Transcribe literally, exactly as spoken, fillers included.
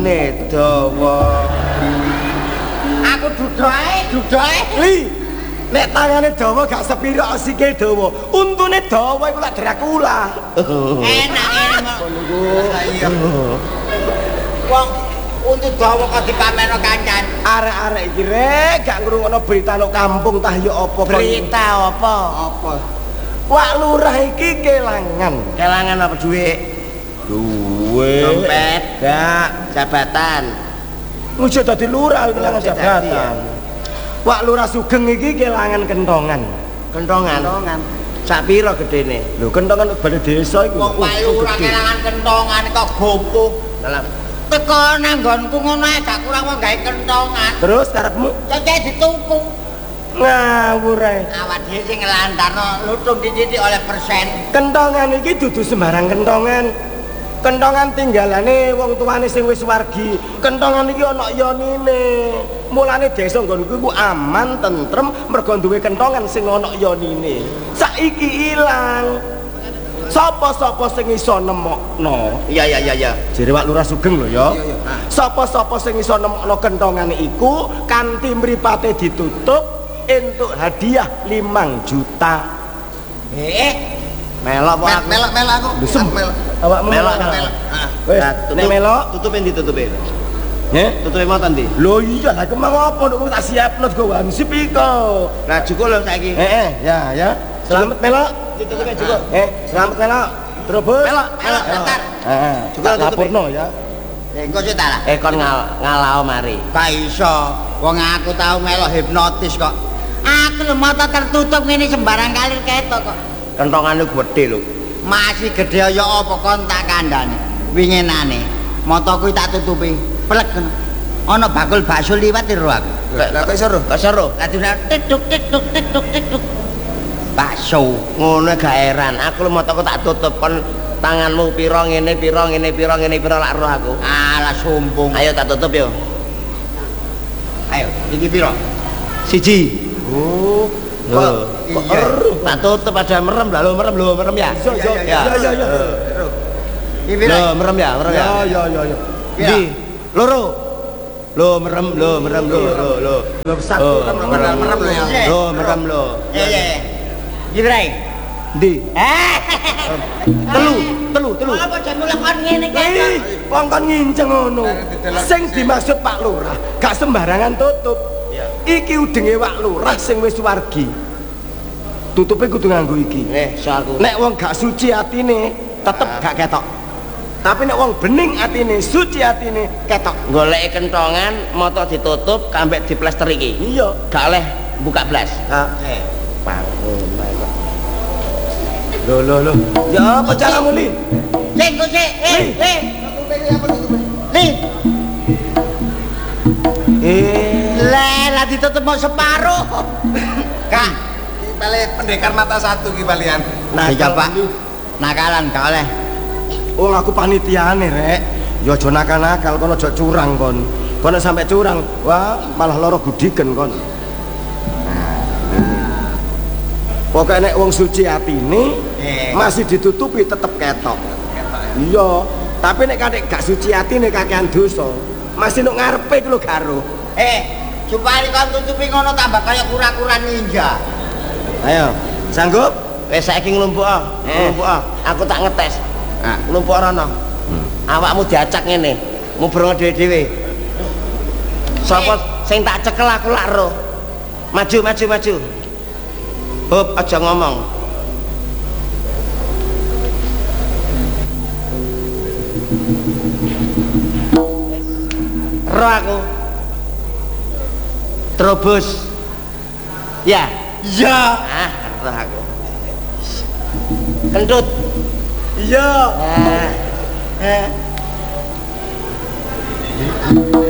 untune dawa. Aku dudoe, dudoe. Li, nek tangane dawa gak sepira sikil dawa. Untune dawa iku lak Dracula. Enak enak. Iya. Wong untuk dawa kok dipamerno kancan. Arek-arek iki rek gak ngrungokno berita nang kampung tah ya apa Berita apa? Apa? Wak lurah iki kelangan. Kelangan apa duit? Duwe. Dompet, gak jabatan. Ngujo dadi lurah kelangan jabatan. Wak lurah Sugeng iki kelangan kentongan. Kentongan. Kentongan. Sak pira gedene? Lho kentongan balai desa iki. Wong Pak Lurah kelangan kentongan kok gopo. Dalam teko nang nggonku ngono ae gak kurang wong gawe kentongan. Terus karepmu cocok dituku. Ngawur ae. Awak dhewe sing ngelantarno lutung dididik oleh persen. Kentongan iki dudu sembarang kentongan. Kentongan tinggalane wong tuane sing wis wargi. Kentongan iki ana yonine. Mulane desa nggonku iku aman, tentrem mergo duwe kentongan sing ana yonine. Saiki ilang. Sapa-sapa sing iso nemokno? Iya iya iya iya. Jere Wak Lurah Sugeng lho ya. Sapa-sapa sing iso nemokno kentongane iku kanthi mripate ditutup entuk hadiah limang juta. Eh, melok apa aku? Melok melok aku. Besem. Awak melok melok. Wis, nek melok tutupin ditutupe. Nggih, tutupe moten ndi? Lho iya lah kemang apa nek tak siapno go wansip iko. Lah cukup lho saiki. Heeh, ya ya. Selamat melok. Ditutupe cukup. Eh, selamat melok. Terobos. Melok, melok bentar. Heeh, cukup lapurno ya. Engko sik ta lah. Eh kon ngalao mari. Gak iso. Wong aku tau melok hipnotis kok. Aku lho mata tertutup ngene sembarang kali ketok kok. Kentongane gedhe lho. Masih gede ya apa kon tak kandhane. Winginane mataku tak tutupi. Plek ngono. Ana bakul bakso liwat iro aku. Lah kok iso ro? Kok iso ro? Lah dina tituk tituk tituk tituk. Bakso. Ngono gak heran. Aku lho mataku tak tutup kon tanganmu pira ngene pira ngene pira ngene pira lak ro aku. Alah sombong. Ayo tak tutup yo. Ayo, iki pira? Siji. Oh. Kok iya. Tak tutup ada merem lah, lo merem lo merem ya. Iya iya iya iya. Iki pira? Lo merem ya, merem ya. Iya iya iya. Di loro. Lo merem lo merem lo lo lo. Lo satu kan merem merem lo ya. Lo merem lo. Iya iya. Gibrai. Di. Eh. Telu, telu, telu. Apa jan mulih kon ngene kene? Wong kon nginceng ngono. Sing dimaksud Pak Lurah gak sembarangan tutup. Iki udenge Wak Lurah sing wis wargi. Tutupe kudu nganggo iki. Eh, so aku. Nek wong gak suci atine tetep gak ketok. Tapi nek wong bening atine, suci atine ketok. Goleki kentongan, mata ditutup, kambek diplester iki. Iya, gak oleh buka blas. Ha. Eh, Pangun kok. Lho lho lho. Ya apa caramu li? Sing kok sik. Eh, eh. Li. Eh, Lah, lah ditutup mau separuh. Kak, Balik pendekar mata satu ki balian. nah coba. Nakalan gak oleh. Oh aku panitiane rek. Ya aja nakal-nakal kono aja curang kon. Kono sampai curang, wah malah loro gudigen kon. Nah. Pokoknya nek wong suci atine Eh. masih ditutupi tetep ketok. Iya, tapi nek kadek gak suci atine kakean dosa, masih nuk ngarepe iku lho garo. Eh, supaya kon tutupi ngono tambah kaya kura-kura ninja. Ayo, sanggup? Wes saiki nglumpuk ah. Nglumpuk ah. Aku tak ngetes. Nah, Nglumpuk rono. Awakmu diacak ngene. Ngubrol dhewe-dhewe. Sapa sing tak cekel aku lak ro. Maju maju maju. Hop aja ngomong. Ro aku. Terobos. Ya. iya. Ah, ro aku. Kentut. Iya. Ah. Eh.